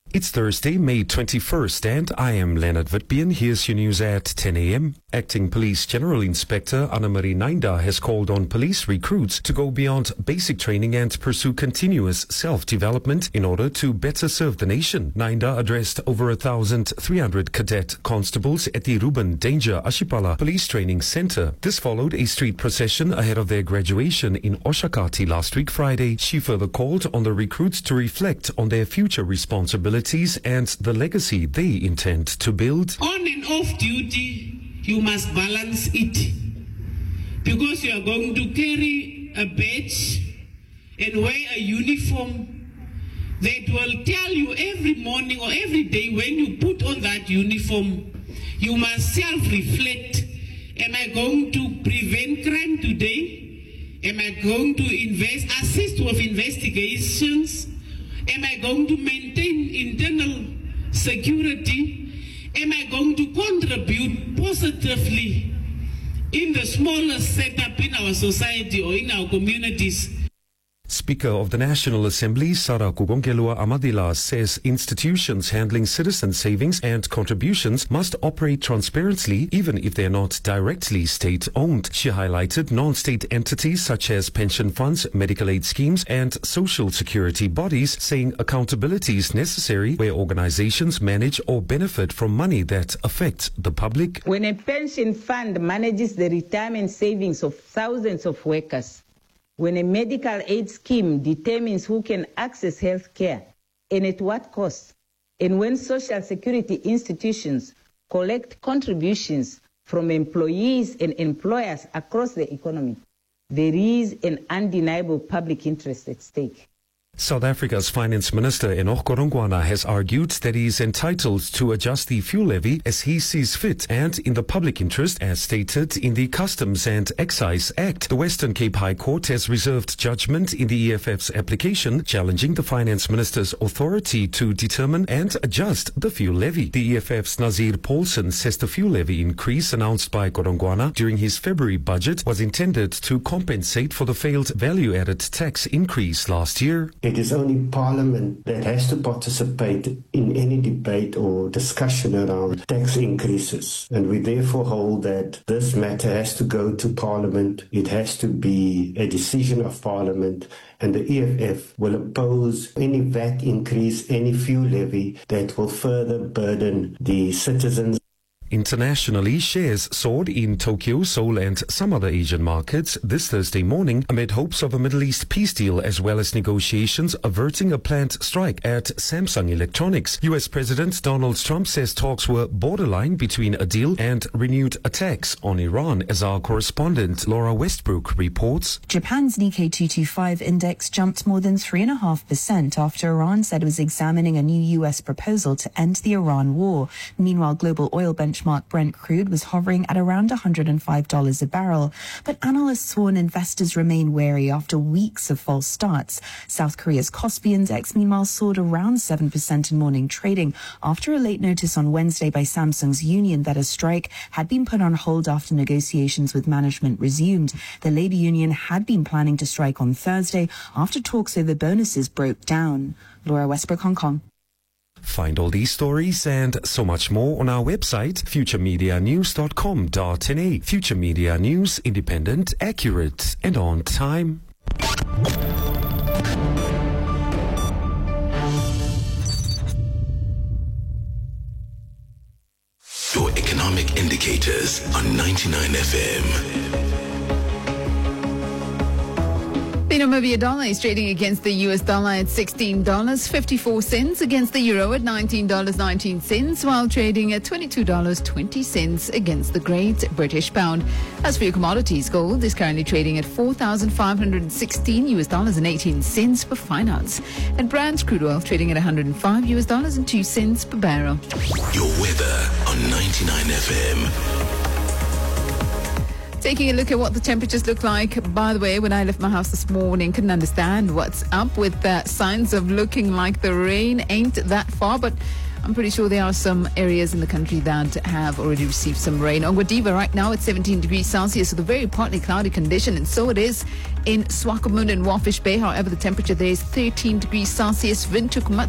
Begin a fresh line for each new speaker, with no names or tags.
It's Thursday, May 21st, and I am Leonard Witbeen. Here's your news at 10 a.m. Acting Police General Inspector Anna-Marie Nainda has called on police recruits to go beyond basic training and pursue continuous self-development in order to better serve the nation. Nainda addressed over 1,300 cadet constables at the Ruben Danger Ashipala Police Training Center. This followed a street procession ahead of their graduation in Oshakati last week Friday. She further called on the recruits to reflect on their future responsibilities and the legacy they intend to build.
On and off duty, you must balance it, because you are going to carry a badge and wear a uniform that will tell you every morning or every day when you put on that uniform, you must self-reflect. Am I going to prevent crime today? Am I going to assist with investigations? Am I going to maintain internal security? Am I going to contribute positively in the smallest setup in our society or in our communities?
Speaker of the National Assembly, Sarah Kugongelua Amadila, says institutions handling citizen savings and contributions must operate transparently even if they are not directly state-owned. She highlighted non-state entities such as pension funds, medical aid schemes and social security bodies, saying accountability is necessary where organizations manage or benefit from money that affect the public.
When a pension fund manages the retirement savings of thousands of workers, when a medical aid scheme determines who can access health care and at what cost, and when social security institutions collect contributions from employees and employers across the economy, there is an undeniable public interest at stake.
South Africa's Finance Minister Enoch Godongwana has argued that he is entitled to adjust the fuel levy as he sees fit and in the public interest as stated in the Customs and Excise Act. The Western Cape High Court has reserved judgment in the EFF's application challenging the Finance Minister's authority to determine and adjust the fuel levy. The EFF's Nazir Paulson says the fuel levy increase announced by Godongwana during his February budget was intended to compensate for the failed value-added tax increase last year.
It is only Parliament that has to participate in any debate or discussion around tax increases. And we therefore hold that this matter has to go to Parliament. It has to be a decision of Parliament. And the EFF will oppose any VAT increase, any fuel levy that will further burden the citizens.
Internationally, shares soared in Tokyo, Seoul and some other Asian markets this Thursday morning amid hopes of a Middle East peace deal as well as negotiations averting a planned strike at Samsung Electronics. US President Donald Trump says talks were borderline between a deal and renewed attacks on Iran, as our correspondent Laura Westbrook reports.
Japan's Nikkei 225 index jumped more than 3.5% after Iran said it was examining a new US proposal to end the Iran war. Meanwhile, global oil benchmark Brent crude was hovering at around $105 a barrel. But analysts warn investors remain wary after weeks of false starts. South Korea's Kospi index, meanwhile, soared around 7% in morning trading after a late notice on Wednesday by Samsung's union that a strike had been put on hold after negotiations with management resumed. The labor union had been planning to strike on Thursday after talks over bonuses broke down. Laura Westbrook, Hong Kong.
Find all these stories and so much more on our website, futuremedianews.com.na. Future Media News, independent, accurate, and on time.
Your economic indicators on 99 FM.
The Namibia dollar is trading against the US dollar at $16.54, against the euro at $19.19, while trading at $22.20 against the Great British Pound. As for your commodities, gold is currently trading at $4,516 per fine ounce, and Brent crude oil trading at $105.02 per barrel.
Your weather on 99 FM.
Taking a look at what the temperatures look like. By the way, when I left my house this morning, couldn't understand what's up with the signs of looking like the rain ain't that far, but I'm pretty sure there are some areas in the country that have already received some rain. On Guadiva right now at 17 degrees Celsius with a very partly cloudy condition, and so it is in Swakopmund and Walfish Bay. However, the temperature there is 13 degrees Celsius. Windhoek